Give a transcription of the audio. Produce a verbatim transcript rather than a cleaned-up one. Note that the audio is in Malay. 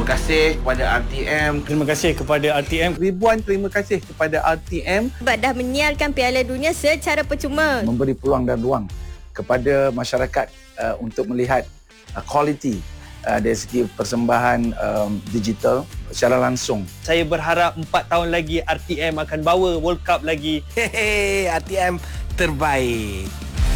Terima kasih kepada R T M. Terima kasih kepada R T M. Ribuan terima kasih kepada R T M sebab dah menyiarkan Piala Dunia secara percuma. Memberi peluang dan ruang kepada masyarakat uh, untuk melihat uh, kualiti uh, dari segi persembahan um, digital secara langsung. Saya berharap empat tahun lagi R T M akan bawa World Cup lagi. Hehe, R T M terbaik.